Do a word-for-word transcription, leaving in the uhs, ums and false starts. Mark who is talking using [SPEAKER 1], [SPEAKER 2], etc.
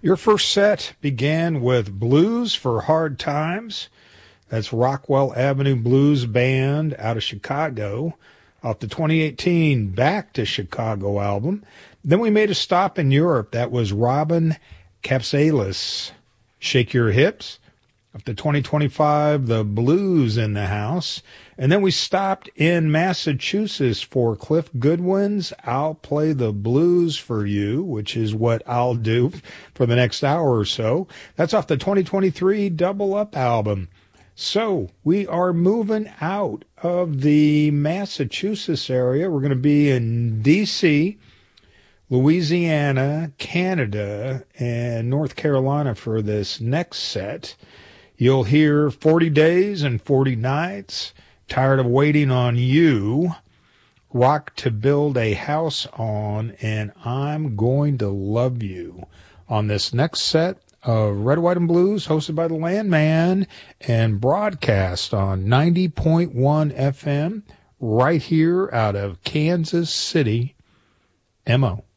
[SPEAKER 1] Your first set began with Blues for Hard Times. That's Rockwell Avenue Blues Band out of Chicago, off the twenty eighteen Back to Chicago album. Then we made a stop in Europe. That was Robin Capsalis, Shake Your Hips, off the twenty twenty-five The Blues in the House. And then we stopped in Massachusetts for Cliff Goodwin's I'll Play the Blues for You, which is what I'll do for the next hour or so. That's off the twenty twenty-three Double Up album. So we are moving out of the Massachusetts area. We're going to be in D C, Louisiana, Canada, and North Carolina for this next set. You'll hear forty days and forty nights, Tired of Waiting on You, Rock to Build a House On, and I'm Going to Love You on this next set of Red, White, and Blues, hosted by the Landman and broadcast on ninety point one F M right here out of Kansas City, M O